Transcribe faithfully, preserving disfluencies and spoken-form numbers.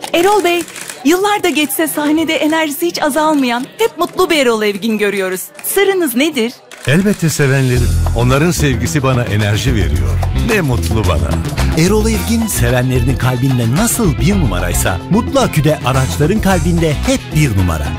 Erol Bey, yıllar da geçse sahnede enerjisi hiç azalmayan, hep mutlu bir Erol Evgin görüyoruz. Sırrınız nedir? Elbette sevenlerim. Onların sevgisi bana enerji veriyor. Ne mutlu bana. Erol Evgin sevenlerinin kalbinde nasıl bir numaraysa Mutlu Akü'de araçların kalbinde hep bir numara.